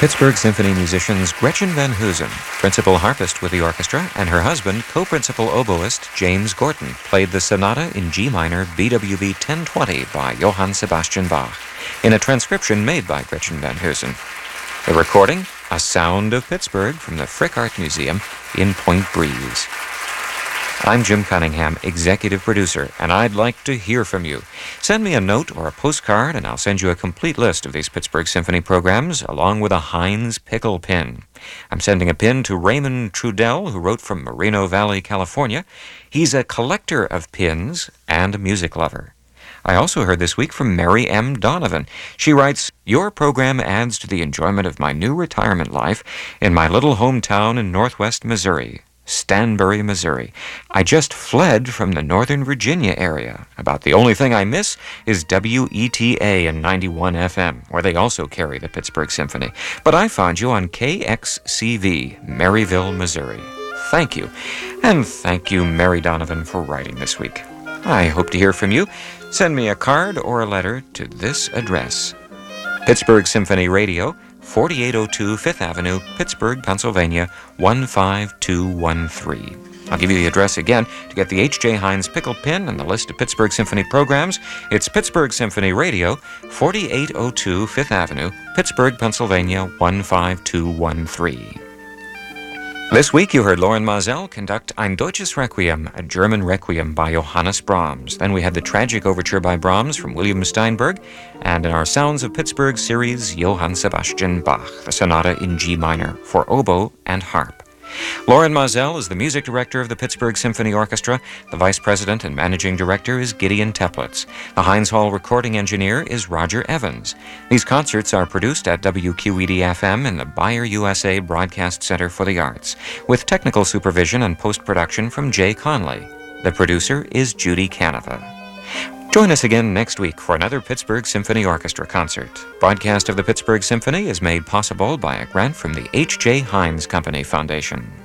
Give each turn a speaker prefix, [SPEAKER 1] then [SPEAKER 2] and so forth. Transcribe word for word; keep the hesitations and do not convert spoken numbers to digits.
[SPEAKER 1] Pittsburgh Symphony musicians Gretchen Van Hoosen, principal harpist with the orchestra, and her husband, co-principal oboist James Gorton, played the sonata in G minor B W V ten twenty by Johann Sebastian Bach, in a transcription made by Gretchen Van Hoosen. The recording, A Sound of Pittsburgh from the Frick Art Museum in Point Breeze. I'm Jim Cunningham, executive producer, and I'd like to hear from you. Send me a note or a postcard, and I'll send you a complete list of these Pittsburgh Symphony programs, along with a Heinz pickle pin. I'm sending a pin to Raymond Trudell, who wrote from Moreno Valley, California. He's a collector of pins and a music lover. I also heard this week from Mary M. Donovan. She writes, "Your program adds to the enjoyment of my new retirement life in my little hometown in northwest Missouri. Stanbury, Missouri. I just fled from the Northern Virginia area. About the only thing I miss is W E T A and ninety-one F M, where they also carry the Pittsburgh Symphony. But I found you on K X C V, Maryville, Missouri." Thank you. And thank you, Mary Donovan, for writing this week. I hope to hear from you. Send me a card or a letter to this address. Pittsburgh Symphony Radio, forty-eight oh two Fifth Avenue, Pittsburgh, Pennsylvania, one five two one three. I'll give you the address again to get the H J Heinz pickle pin and the list of Pittsburgh Symphony programs. It's Pittsburgh Symphony Radio, forty-eight oh two Fifth Avenue, Pittsburgh, Pennsylvania, one five two one three. This week you heard Loren Maazel conduct Ein Deutsches Requiem, a German requiem by Johannes Brahms. Then we had the tragic overture by Brahms from William Steinberg, and in our Sounds of Pittsburgh series, Johann Sebastian Bach, the sonata in G minor for oboe and harp. Loren Maazel is the music director of the Pittsburgh Symphony Orchestra. The vice president and managing director is Gideon Teplitz. The Heinz Hall recording engineer is Roger Evans. These concerts are produced at W Q E D F M in the Bayer U S A Broadcast Center for the Arts, with technical supervision and post-production from Jay Conley. The producer is Judy Canova. Join us again next week for another Pittsburgh Symphony Orchestra concert. Broadcast of the Pittsburgh Symphony is made possible by a grant from the H J Heinz Company Foundation.